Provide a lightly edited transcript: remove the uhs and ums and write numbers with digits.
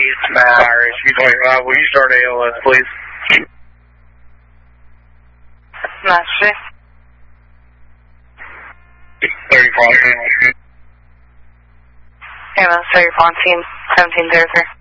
Fire issue 25. Will you start ALS, please? Master. 34. Ambulance 34 on scene, 1703.